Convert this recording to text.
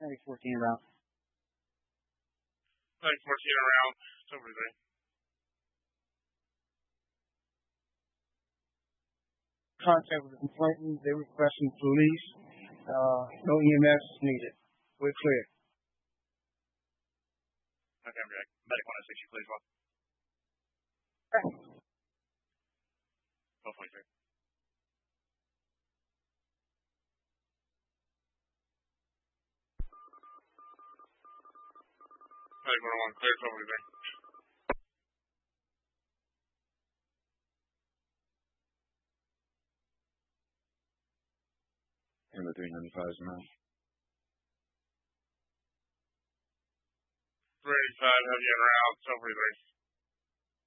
Maybe 14 around. 14 around. Over there. Contact with the complainant. They requesting police. No EMS needed. We're clear. Okay, I'm ready. Medic 106, please. Okay. 1223. Medic 101, clear 1223. And the 395 is now. 385, heavy and round, 1223.